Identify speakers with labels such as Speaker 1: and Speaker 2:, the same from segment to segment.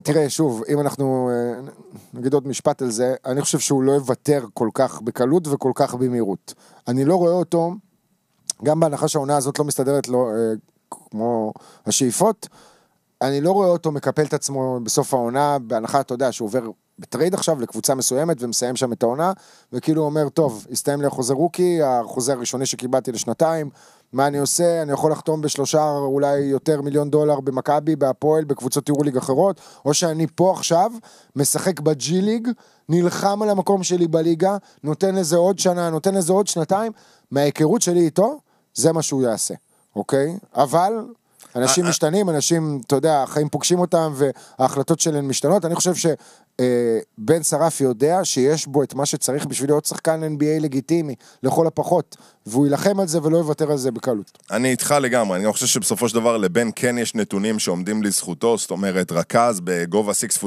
Speaker 1: תראה, שוב, אם אנחנו נגיד עוד משפט על זה, אני חושב שהוא לא יוותר כל כך בקלות וכל כך במהירות. אני לא רואה אותו, גם בהנחה שהעונה הזאת לא מסתדרת לו כמו השאיפות, אני לא רואה אותו מקפל את עצמו בסוף העונה, בהנחה, אתה יודע, שהוא עובר בטרייד עכשיו לקבוצה מסוימת ומסיים שם את העונה, וכאילו אומר, טוב, הסתיים לי החוזה רוקי, החוזה הראשוני שקיבלתי לשנתיים, מה אני עושה? אני יכול לחתום בשלושה, אולי יותר $1,000,000 במכבי, בהפועל, בקבוצות יורוליג אחרות, או שאני פה עכשיו, משחק בג'י ליג, נלחם על המקום שלי בליגה, נותן לזה עוד שנה, נותן לזה עוד שנתיים, מההיכרות שלי איתו, זה מה שהוא יעשה, אוקיי? אבל אנשים משתנים, אנשים, אתה יודע, החיים פוגשים אותם, וההחלטות שלהם משתנות. אני חושב שבן שרף יודע שיש בו את מה שצריך בשביל להיות שחקן NBA לגיטימי, לכל הפחות, והוא ילחם על זה ולא יוותר על זה בקלות.
Speaker 2: אני איתך לגמרי, אני חושב שבסופו של דבר לבן כן יש נתונים שעומדים לזכותו, זאת אומרת, רכז בגובה 6'6",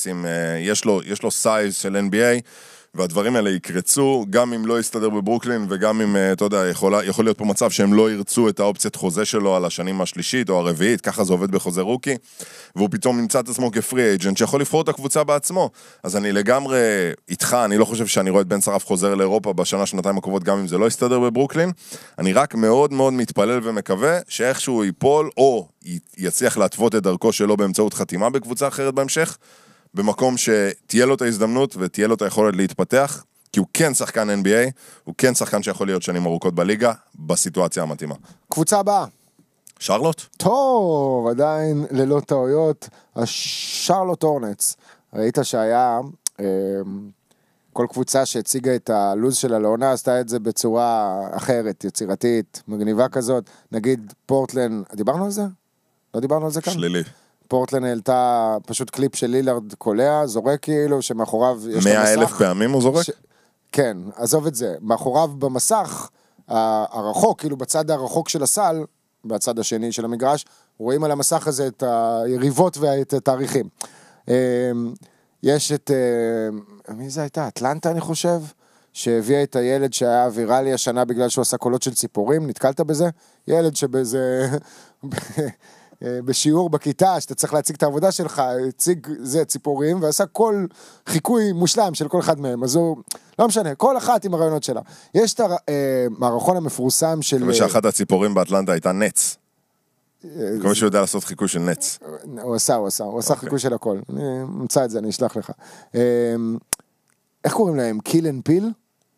Speaker 2: יש לו סייז של NBA, והדברים האלה יקרצו, גם אם לא יסתדר בברוקלין, וגם אם, אתה יודע, יכול להיות פה מצב שהם לא ירצו את האופציית חוזה שלו על השנים השלישית או הרביעית, ככה זה עובד בחוזה רוקי, והוא פתאום נמצא את עצמו כפרי אייג'נט, שיכול לבחור את הקבוצה בעצמו. אז אני לגמרי איתך, אני לא חושב שאני רואה את בן שרף חוזר לאירופה בשנה, שנתיים הקרובות, גם אם זה לא יסתדר בברוקלין. אני רק מאוד מאוד מתפלל ומקווה שאיכשהו ייפול, או יצליח להתוות את דרכו שלו באמצעות חתימה בקבוצה אחרת בהמשך, במקום שתהיה לו את ההזדמנות ותהיה לו את היכולת להתפתח, כי הוא כן שחקן NBA, הוא כן שחקן שיכול להיות שנים ארוכות בליגה, בסיטואציה המתאימה.
Speaker 1: קבוצה הבאה.
Speaker 2: שרלוט?
Speaker 1: טוב, עדיין ללא טעויות, השרלוט הורנטס. ראית שהיה, כל קבוצה שהציגה את הלוז שלה לעונה, עשתה את זה בצורה אחרת, יצירתית, מגניבה כזאת. נגיד פורטלנד, דיברנו על זה? לא דיברנו על זה כאן?
Speaker 2: שלילי.
Speaker 1: פורטלנד העלתה פשוט קליפ של לילארד קולע, זורק כאילו, שמאחוריו יש
Speaker 2: 100,000 פעמים הוא זורק?
Speaker 1: כן, עזוב את זה. מאחוריו במסך, הרחוק, כאילו בצד הרחוק של הסל, בצד השני של המגרש, רואים על המסך הזה את היריבות ואת התאריכים. יש את, מי זה הייתה? אטלנטה אני חושב, שהביאה את הילד שהיה ויראלי השנה בגלל שהוא עשה קולות של ציפורים, נתקלת בזה? ילד שבזה... בשיעור בכיתה, שאתה צריך להציג את העבודה שלך, הציג זה ציפורים, ועשה כל חיקוי מושלם של כל אחד מהם, אז הוא, לא משנה, כל אחת עם הרעיונות שלה. יש את המערכון המפורסם של...
Speaker 2: ושאחת הציפורים באטלנטה הייתה נץ. כמו שהוא יודע לעשות חיקוי של נץ.
Speaker 1: הוא עשה חיקוי של הכל. אני אמצא את זה, אני אשלח לך. איך קוראים להם? קיל אנד פיל?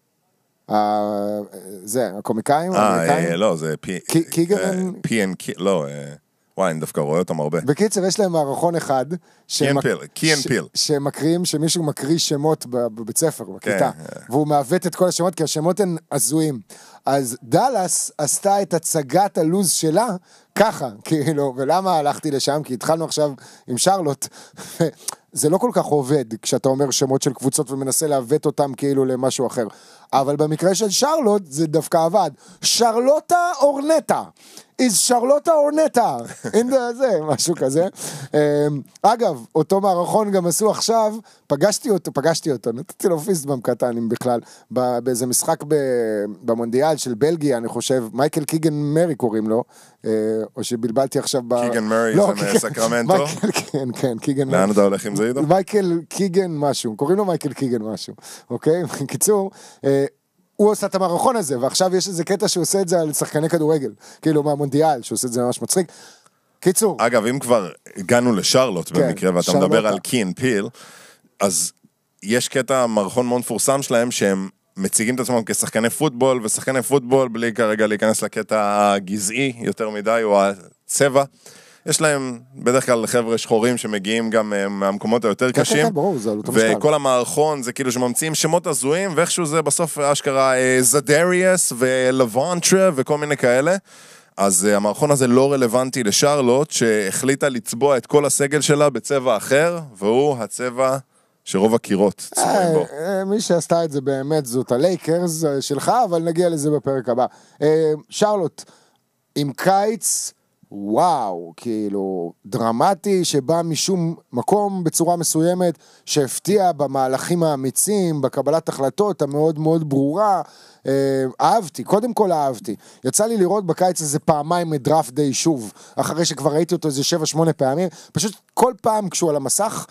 Speaker 1: זה, הקומיקאים?
Speaker 2: לא, זה
Speaker 1: קיגן...
Speaker 2: פי אנד קיל, לא... וואי, אני דווקא רואה אותם הרבה.
Speaker 1: בקיצר, יש להם מערכון אחד, שמקריאים, שמישהו מקריא שמות בבית ספר, בכיתה, והוא מעוות את כל השמות, כי השמות הן עזויים. אז דלס עשתה את הצגת הלוז שלה, ככה, כאילו, ולמה הלכתי לשם? כי התחלנו עכשיו עם שרלוט, זה לא כל כך עובד, כשאתה אומר שמות של קבוצות, ומנסה לעוות אותם כאילו למשהו אחר. אבל במקרה של שרלוט, זה דווקא עבד. שרלוטה אורנטה. is שרלוטה אורנטה, זה, משהו כזה. אגב, אותו מערכון גם עשו עכשיו, פגשתי אותו, נתתי לו פיסטבאם קטן, אם בכלל, באיזה משחק במונדיאל של בלגיה, אני חושב, מייקל קיגן מרי קוראים לו, או שבלבלתי עכשיו
Speaker 2: קיגן מרי, זה מסקרמנטו?
Speaker 1: כן, קיגן מרי.
Speaker 2: לאן אתה הולך עם זה איתו?
Speaker 1: מייקל קיגן משהו, קוראים לו מייקל קיגן משהו, אוקיי? בקיצור, הוא עושה את המערכון הזה, ועכשיו יש איזה קטע שהוא עושה את זה על שחקני כדורגל, כאילו מהמונדיאל, שהוא עושה את זה ממש מצחיק. קיצור.
Speaker 2: אגב, אם כבר הגענו לשרלוט במקרה, ואתה מדבר על קי אנד פיל, אז יש קטע מערכון מאוד מפורסם שלהם, שהם מציגים את עצמם כשחקני פוטבול, ושחקני פוטבול, בלי כרגע להיכנס לקטע הגזעי יותר מדי, או הצבע. יש להם בדרך כלל חבר'ה שחורים שמגיעים גם מהמקומות היותר קשים, וכל המערכון זה כאילו שממציאים שמות הזויים, ואיכשהו זה בסוף אשכרה זדריאס ולוונטרה וכל מיני כאלה. אז המערכון הזה לא רלוונטי לשרלוט, שהחליטה לצבוע את כל הסגל שלה בצבע אחר, והוא הצבע שרוב הקירות צבועים בו.
Speaker 1: מי שעשתה את זה באמת זאת הלייקרס שלך, אבל נגיע לזה בפרק הבא. שרלוט, עם קיץ וואו, כאילו, דרמטי שבא משום מקום בצורה מסוימת, שהפתיע במהלכים האמיצים, בקבלת החלטות המאוד מאוד ברורה, אהבתי, קודם כל אהבתי. יצא לי לראות בקיץ הזה פעמיים את דראפט דיי שוב, אחרי שכבר ראיתי אותו איזה 7-8 פעמים, פשוט כל פעם כשהוא על המסך,